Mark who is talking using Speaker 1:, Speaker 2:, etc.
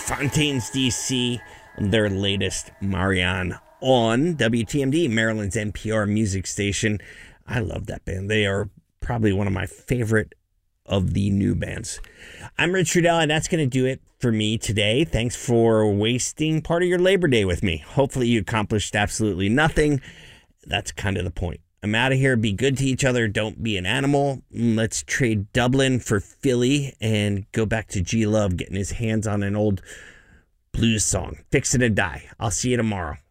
Speaker 1: Fontaines DC, their latest Marianne on WTMD, Maryland's NPR music station. I love that band. They are probably one of my favorite of the new bands. I'm Rich Trudell, and that's going to do it for me today. Thanks for wasting part of your Labor Day with me. Hopefully you accomplished absolutely nothing. That's kind of the point. I'm out of here. Be good to each other. Don't be an animal. Let's trade Dublin for Philly and go back to G Love getting his hands on an old blues song. Fix It or Die. I'll see you tomorrow.